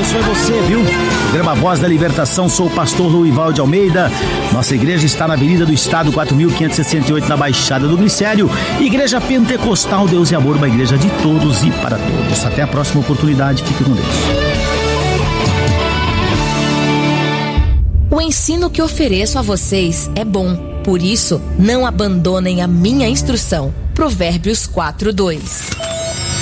abençoe você, viu? Programa Voz da Libertação, sou o pastor Lourival de Almeida. Nossa igreja está na Avenida do Estado, 4.568, na Baixada do Glicério. Igreja Pentecostal Deus e Amor, uma igreja de todos e para todos. Até a próxima oportunidade, fique com Deus. O ensino que ofereço a vocês é bom, por isso não abandonem a minha instrução. Provérbios 4:2.